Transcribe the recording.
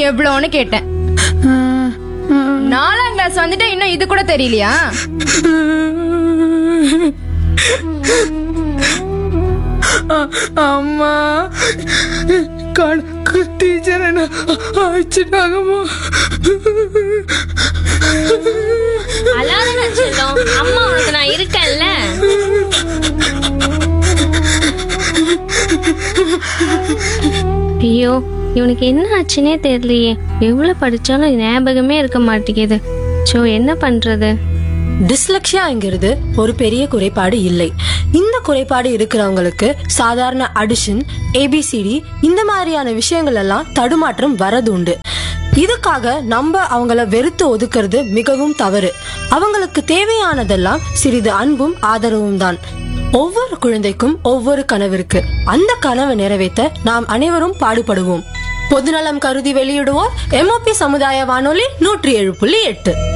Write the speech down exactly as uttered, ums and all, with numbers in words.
எவ்வளோன்னு கேட்டேன். நாலாம் கிளாஸ் வந்துட்டு இன்னும் இது கூட தெரியலையா? அம்மா கணக்கு டீச்சர் என்ன அழைச்சிட்டாங்கம்மா. அழாதடா செல்லம், அம்மா உனக்கு நான் இருக்கேன்ல. ஐயோ, இவனுக்கு என்ன ஆச்சுன்னே தெரியலையே. எவ்வளவு படிச்சாலும் ஞாபகமே இருக்க மாட்டேங்குது. சோ என்ன பண்றது? டிஸ்லெக்சியாங்கிறது ஒரு பெரிய குறைபாடு இல்லை. இந்த குறைபாடு இருக்கிறவங்களுக்கு சாதாரண அடிஷன், ஏபிசிடி இந்த மாதிரியான விஷயங்கள் எல்லாம் தடுமாற்றம் வரது உண்டு. இதுக்காக நம்ம அவங்கள வெறுத்து ஒதுக்குறது மிகவும் தவறு. அவங்களுக்கு தேவையானதெல்லாம் சிறிது அன்பும் ஆதரவும் தான். ஒவ்வொரு குழந்தைக்கும் ஒவ்வொரு கனவு இருக்கு. அந்த கனவை நிறைவேற்ற நாம் அனைவரும் பாடுபடுவோம். பொதுநலம் கருதி வெளியிடுவோர் எம்ஓபி சமுதாய வானொலி நூற்றி ஏழு புள்ளி எட்டு.